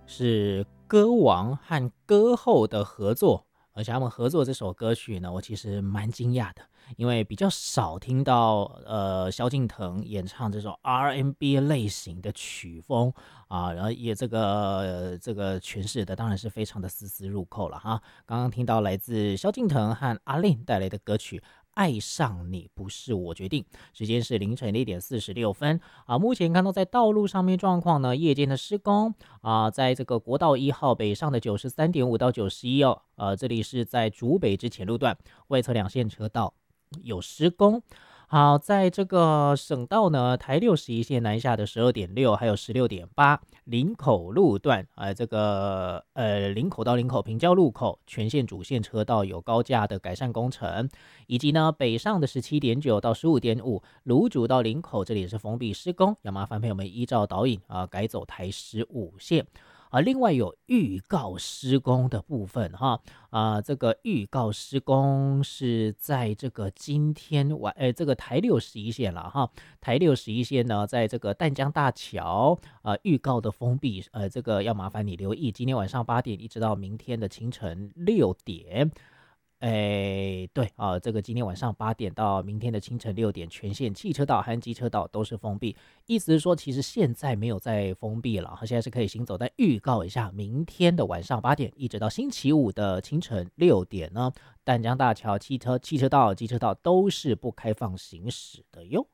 是歌王和歌后的合作，而且他们合作这首歌曲呢，我其实蛮惊讶的，因为比较少听到萧敬腾演唱这种 R&B 类型的曲风啊，然后也这个诠释的当然是非常的丝丝入扣了哈。刚刚听到来自萧敬腾和阿令带来的歌曲。爱上你不是我决定，时间是凌晨1点46分啊。目前看到在道路上面状况呢，夜间的施工啊，在这个国道1号北上的93.5到91哦，这里是在竹北之前路段外侧两线车道有施工。好，在这个省道呢，台61线南下的12.6，还有16.8，林口路段，这个林口到林口平交路口全线主线车道有高架的改善工程，以及呢北上的17.9到15.5，芦竹到林口这里也是封闭施工，要麻烦朋友们依照导引改走台15线。另外有预告施工的部分哈，这个预告施工是在这个今天这个台61线了哈，台61线呢，在这个淡江大桥预告的封闭，这个要麻烦你留意，今天晚上8点一直到明天的清晨6点。对啊，这个今天晚上8点到明天的清晨6点，全线汽车道和机车道都是封闭。意思是说，其实现在没有再封闭了，现在是可以行走。但预告一下，明天的晚上8点，一直到星期五的清晨6点呢，淡江大桥汽车道、机车道都是不开放行驶的哟。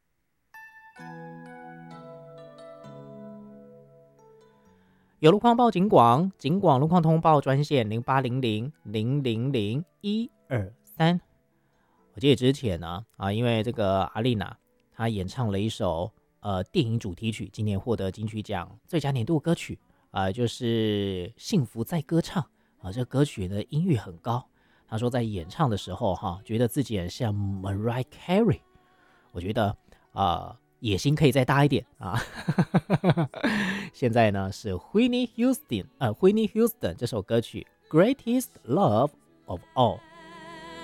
有路况报警广路况通报专线0800000123。我记得之前呢，因为这个阿丽娜她演唱了一首电影主题曲，今年获得金曲奖最佳年度歌曲就是《幸福在歌唱》这歌曲的音域很高。她说在演唱的时候觉得自己很像 Mariah Carey。我觉得野心可以再大一点啊！现在呢是 Whitney Houston 这首歌曲《Greatest Love of All》。